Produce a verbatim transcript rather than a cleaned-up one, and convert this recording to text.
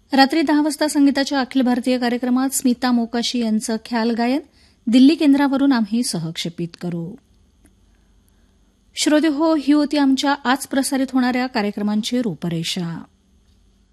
रात्री दहा वाजता संगीताच्या अखिल भारतीय कार्यक्रमात स्मिता मोकाशी यांचं ख्याल गायन दिल्ली केंद्रावरून आम्ही सहक्षेपित करू. श्रोते हो, ही होती आमच्या आज प्रसारित होणाऱ्या कार्यक्रमांची रूपरेषा.